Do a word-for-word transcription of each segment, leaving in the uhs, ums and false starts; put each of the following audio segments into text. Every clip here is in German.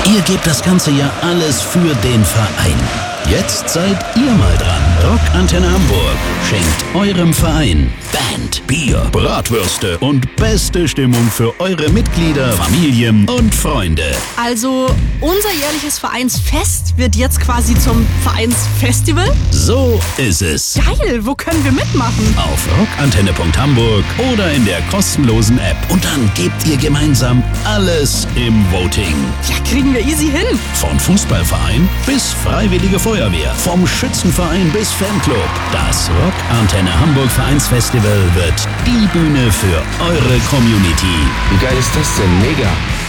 Ihr gebt das ganze Jahr alles für den Verein. Jetzt seid ihr mal dran. Rockantenne Hamburg schenkt eurem Verein Band, Bier, Bratwürste und beste Stimmung für eure Mitglieder, Familien und Freunde. Also unser jährliches Vereinsfest wird jetzt quasi zum Vereinsfestival? So ist es. Geil, wo können wir mitmachen? Auf rockantenne punkt hamburg oder in der kostenlosen App. Und dann gebt ihr gemeinsam alles im Voting. Ja, kriegen wir easy hin. Von Fußballverein bis Freiwillige Feuerwehr, vom Schützenverein bis Fanclub. Das Rockantenne Hamburg Vereinsfestival wird die Bühne für eure Community. Wie geil ist das denn? Mega!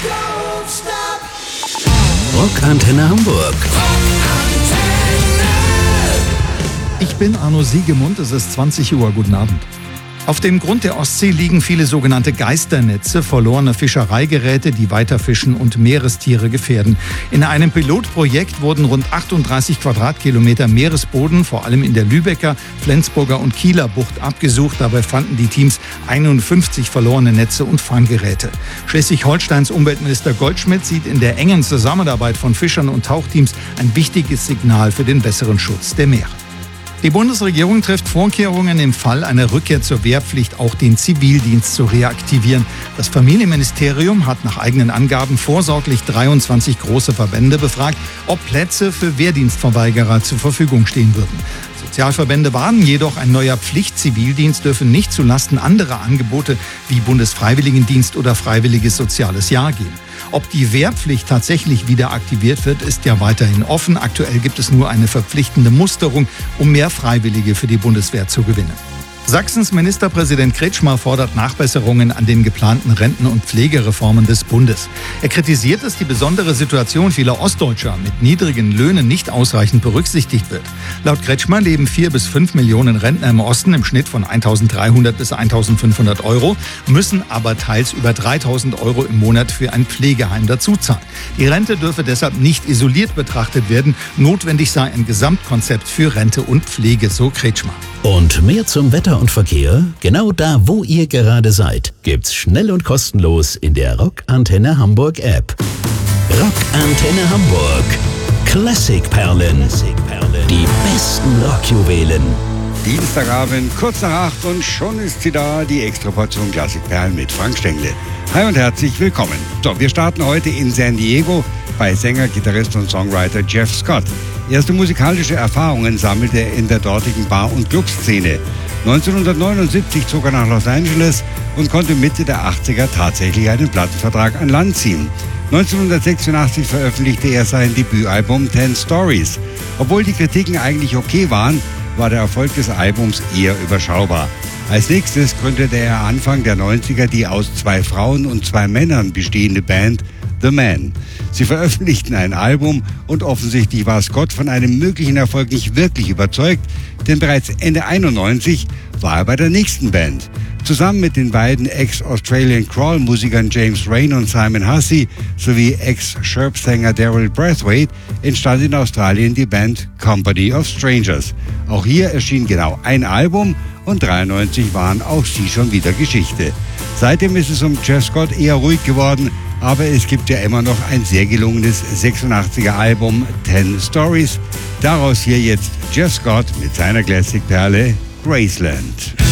Rockantenne Hamburg. Ich bin Arno Siegemund, es ist zwanzig Uhr, guten Abend. Auf dem Grund der Ostsee liegen viele sogenannte Geisternetze, verlorene Fischereigeräte, die weiterfischen und Meerestiere gefährden. In einem Pilotprojekt wurden rund achtunddreißig Quadratkilometer Meeresboden, vor allem in der Lübecker, Flensburger und Kieler Bucht, abgesucht. Dabei fanden die Teams einundfünfzig verlorene Netze und Fanggeräte. Schleswig-Holsteins Umweltminister Goldschmidt sieht in der engen Zusammenarbeit von Fischern und Tauchteams ein wichtiges Signal für den besseren Schutz der Meere. Die Bundesregierung trifft Vorkehrungen, im Fall einer Rückkehr zur Wehrpflicht auch den Zivildienst zu reaktivieren. Das Familienministerium hat nach eigenen Angaben vorsorglich dreiundzwanzig große Verbände befragt, ob Plätze für Wehrdienstverweigerer zur Verfügung stehen würden. Sozialverbände warnen jedoch, ein neuer Pflichtzivildienst dürfe nicht zulasten anderer Angebote wie Bundesfreiwilligendienst oder Freiwilliges Soziales Jahr gehen. Ob die Wehrpflicht tatsächlich wieder aktiviert wird, ist ja weiterhin offen. Aktuell gibt es nur eine verpflichtende Musterung, um mehr Freiwillige für die Bundeswehr zu gewinnen. Sachsens Ministerpräsident Kretschmer fordert Nachbesserungen an den geplanten Renten- und Pflegereformen des Bundes. Er kritisiert, dass die besondere Situation vieler Ostdeutscher mit niedrigen Löhnen nicht ausreichend berücksichtigt wird. Laut Kretschmer leben vier bis fünf Millionen Rentner im Osten im Schnitt von eintausenddreihundert bis eintausendfünfhundert Euro, müssen aber teils über dreitausend Euro im Monat für ein Pflegeheim dazuzahlen. Die Rente dürfe deshalb nicht isoliert betrachtet werden. Notwendig sei ein Gesamtkonzept für Rente und Pflege, so Kretschmer. Und mehr zum Wetter und Verkehr? Genau da, wo ihr gerade seid, gibt's schnell und kostenlos in der Rockantenne Hamburg App. Rockantenne Hamburg. Klassikperlen. Die besten Rockjuwelen. Dienstagabend, kurz nach acht und schon ist sie da, die Extraportion Klassikperlen mit Frank Stengle. Hi und herzlich willkommen. So, wir starten heute in San Diego bei Sänger, Gitarrist und Songwriter Jeff Scott. Erste musikalische Erfahrungen sammelte er in der dortigen Bar- und Clubszene. neunzehnhundertneunundsiebzig zog er nach Los Angeles und konnte Mitte der achtziger tatsächlich einen Plattenvertrag an Land ziehen. neunzehnhundertsechsundachtzig veröffentlichte er sein Debütalbum Ten Stories. Obwohl die Kritiken eigentlich okay waren, war der Erfolg des Albums eher überschaubar. Als nächstes gründete er Anfang der neunziger die aus zwei Frauen und zwei Männern bestehende Band The Man. Sie veröffentlichten ein Album und offensichtlich war Scott von einem möglichen Erfolg nicht wirklich überzeugt, denn bereits Ende einundneunzig war er bei der nächsten Band. Zusammen mit den beiden Ex-Australian Crawl-Musikern James Rain und Simon Hussey sowie Ex-Sherp-Sänger Daryl Braithwaite entstand in Australien die Band Company of Strangers. Auch hier erschien genau ein Album und dreiundneunzig waren auch sie schon wieder Geschichte. Seitdem ist es um Jeff Scott eher ruhig geworden, aber es gibt ja immer noch ein sehr gelungenes sechsundachtziger Album Ten Stories. Daraus hier jetzt Jeff Scott mit seiner Klassikperle Graceland.